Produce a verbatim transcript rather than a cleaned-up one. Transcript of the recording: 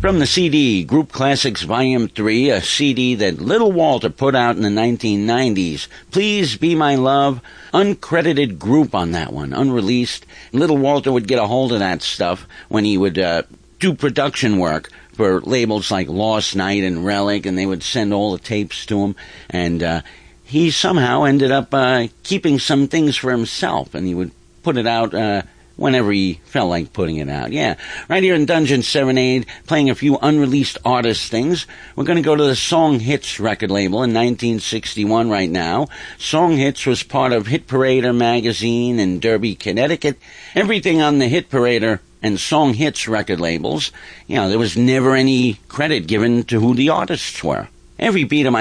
From the C D, Group Classics Volume three, a C D that Little Walter put out in the nineteen nineties. Please Be My Love, uncredited group on that one, unreleased. Little Walter would get a hold of that stuff when he would uh, do production work for labels like Lost Night and Relic, and they would send all the tapes to him, and uh, he somehow ended up uh, keeping some things for himself, and he would put it out uh, whenever he felt like putting it out. Yeah, right here in Dungeon Serenade, playing a few unreleased artist things. We're going to go to the Song Hits record label in nineteen sixty-one right now. Song Hits was part of Hit Parader magazine in Derby, Connecticut. Everything on the Hit Parader and Song Hits record labels, you know, there was never any credit given to who the artists were. Every beat of my